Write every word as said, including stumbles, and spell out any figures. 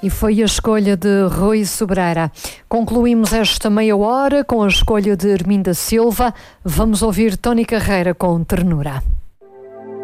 E foi a escolha de Rui Sobreira. Concluímos esta meia hora com a escolha de Arminda Silva. Vamos ouvir Tony Carreira com Ternura.